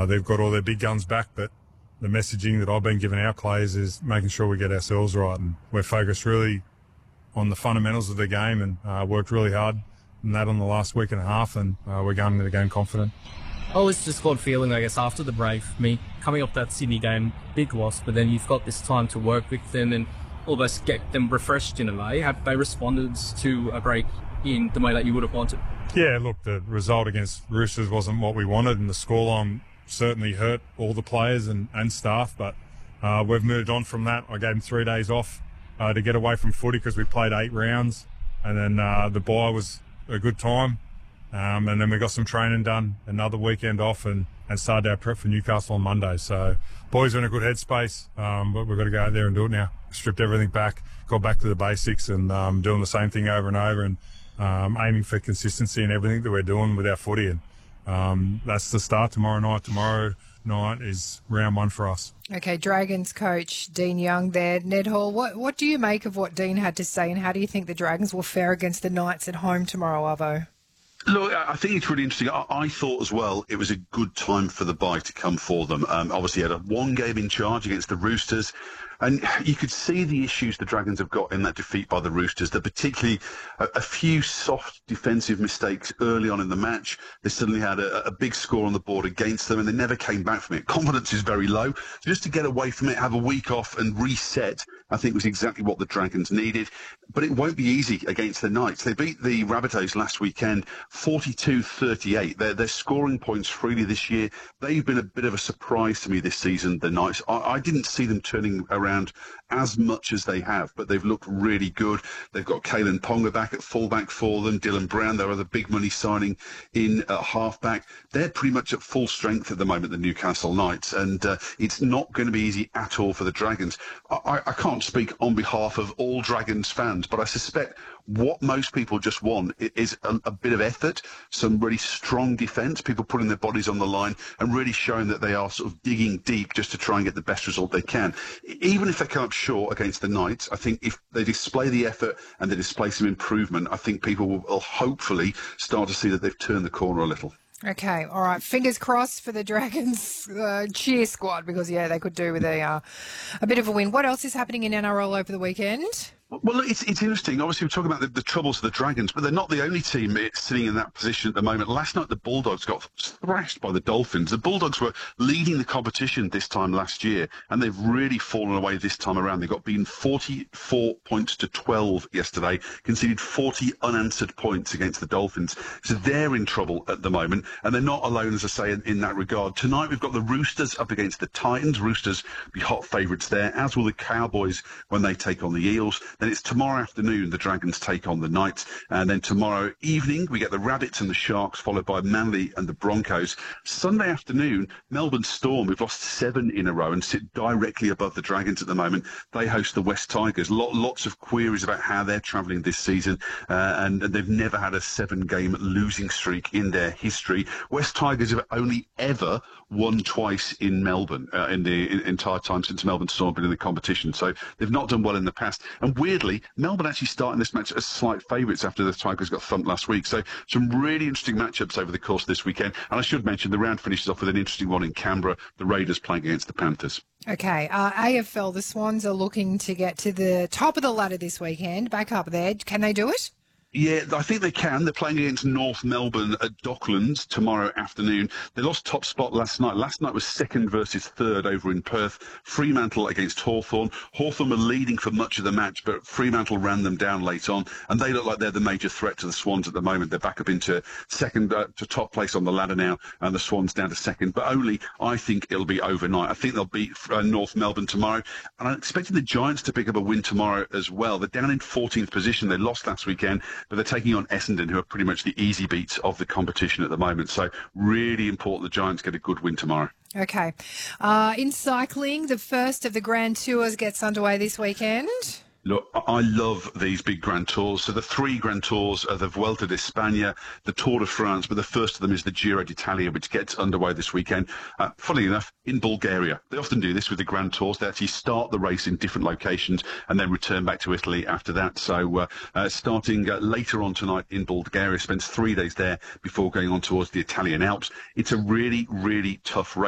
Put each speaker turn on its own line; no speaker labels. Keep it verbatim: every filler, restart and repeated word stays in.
Uh, they've got all their big guns back, but the messaging that I've been giving our players is making sure we get ourselves right, and we're focused really on the fundamentals of the game and uh, worked really hard on that on the last week and a half, and uh, we're going into the game confident.
How was the squad feeling, I guess, after the break? I mean, coming off that Sydney game, big loss, but then you've got this time to work with them and almost get them refreshed in a way. Have they responded to a break in the way that you would have wanted?
Yeah, look, the result against Roosters wasn't what we wanted, and the scoreline certainly hurt all the players and, and staff, but uh, we've moved on from that. I gave them three days off uh, to get away from footy because we played eight rounds, and then uh, the bye was a good time. Um, and then we got some training done, another weekend off, and, and started our prep for Newcastle on Monday. So boys are in a good headspace, um, but we've got to go out there and do it now. Stripped everything back, got back to the basics, and um, doing the same thing over and over, and um, aiming for consistency in everything that we're doing with our footy. And um, that's the start tomorrow night. Tomorrow night is round one for us.
Okay, Dragons coach Dean Young there. Ned Hall, what, what do you make of what Dean had to say, and how do you think the Dragons will fare against the Knights at home tomorrow, Arvo?
Look, I think it's really interesting. I, I thought as well it was a good time for the bye to come for them. Um, obviously, had a one game in charge against the Roosters, and you could see the issues the Dragons have got in that defeat by the Roosters. That particularly a, a few soft defensive mistakes early on in the match. They suddenly had a, a big score on the board against them, and they never came back from it. Confidence is very low. So just to get away from it, have a week off and reset, I think was exactly what the Dragons needed. But it won't be easy against the Knights. They beat the Rabbitohs last weekend forty-two thirty-eight. They're, they're scoring points freely this year. They've been a bit of a surprise to me this season, the Knights. I, I didn't see them turning around as much as they have, but they've looked really good. They've got Kalen Ponga back at fullback for them. Dylan Brown, their other big money signing, in at halfback. They're pretty much at full strength at the moment, the Newcastle Knights, and uh, it's not going to be easy at all for the Dragons. I, I can't speak on behalf of all Dragons fans, but I suspect what most people just want is a, a bit of effort, some really strong defence, people putting their bodies on the line and really showing that they are sort of digging deep just to try and get the best result they can. Even if they come up short against the Knights, I think if they display the effort and they display some improvement, I think people will, will hopefully start to see that they've turned the corner a little.
Okay, all right. Fingers crossed for the Dragons uh, cheer squad, because, yeah, they could do with a, uh, a bit of a win. What else is happening in N R L over the weekend?
Well, look, it's, it's interesting. Obviously, we're talking about the, the troubles of the Dragons, but they're not the only team sitting in that position at the moment. Last night, the Bulldogs got thrashed by the Dolphins. The Bulldogs were leading the competition this time last year, and they've really fallen away this time around. They got beaten forty-four points to twelve yesterday, conceded forty unanswered points against the Dolphins. So they're in trouble at the moment, and they're not alone, as I say, in, in that regard. Tonight, we've got the Roosters up against the Titans. Roosters be hot favourites there, as will the Cowboys when they take on the Eels. Then it's tomorrow afternoon the Dragons take on the Knights, and then tomorrow evening we get the Rabbits and the Sharks, followed by Manly and the Broncos. Sunday afternoon, Melbourne Storm, who've lost seven in a row and sit directly above the Dragons at the moment, they host the West Tigers. Lot, lots of queries about how they're travelling this season, uh, and, and they've never had a seven-game losing streak in their history. West Tigers have only ever won twice in Melbourne uh, in the in, entire time since Melbourne Storm have been in the competition, so they've not done well in the past. And weirdly, Melbourne actually starting this match as slight favourites after the Tigers got thumped last week. So some really interesting matchups over the course of this weekend. And I should mention the round finishes off with an interesting one in Canberra, the Raiders playing against the Panthers.
Okay, uh, A F L, the Swans are looking to get to the top of the ladder this weekend, back up there. Can they do it?
Yeah, I think they can. They're playing against North Melbourne at Docklands tomorrow afternoon. They lost top spot last night. Last night was second versus third over in Perth. Fremantle against Hawthorn. Hawthorn were leading for much of the match, but Fremantle ran them down late on, and they look like they're the major threat to the Swans at the moment. They're back up into second uh, to top place on the ladder now, and the Swans down to second. But only, I think, it'll be overnight. I think they'll beat uh, North Melbourne tomorrow, and I'm expecting the Giants to pick up a win tomorrow as well. They're down in fourteenth position. They lost last weekend, but they're taking on Essendon, who are pretty much the easy beats of the competition at the moment. So really important the Giants get a good win tomorrow.
Okay. Uh, in cycling, the first of the Grand Tours gets underway this weekend.
Look, I love these big Grand Tours. So the three Grand Tours are the Vuelta de España, the Tour de France, but the first of them is the Giro d'Italia, which gets underway this weekend. Uh, funnily enough, in Bulgaria. They often do this with the Grand Tours. They actually start the race in different locations and then return back to Italy after that. So uh, uh, starting uh, later on tonight in Bulgaria, spends three days there before going on towards the Italian Alps. It's a really, really tough race.